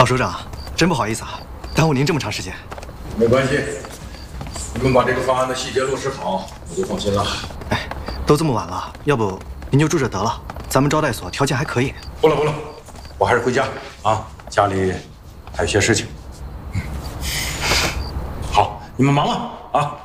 老首长，真不好意思啊，耽误您这么长时间。 没关系，你们把这个方案的细节落实好，我就放心了。 哎，都这么晚了，要不您就住这得了，咱们招待所条件还可以。 不了，我还是回家啊，家里还有些事情。好，你们忙了啊。